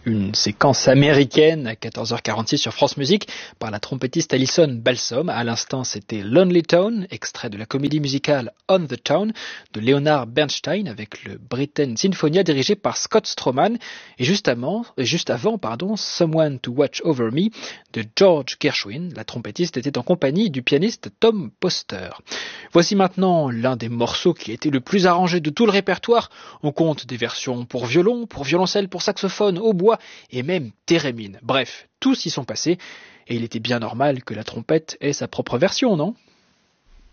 Une séquence américaine à 14h46 sur France Musique par la trompettiste Alison Balsom. À l'instant, c'était Lonely Town, extrait de la comédie musicale On the Town de Leonard Bernstein avec le Britten Sinfonia dirigé par Scott Stroman. Et juste avant, Someone to Watch Over Me de George Gershwin. La trompettiste était en compagnie du pianiste Tom Poster. Voici maintenant l'un des morceaux qui a été le plus arrangé de tout le répertoire. On compte des versions pour violon, pour violoncelle, pour saxophone, hautbois et même thérémine. Bref, tous y sont passés et il était bien normal que la trompette ait sa propre version, non ?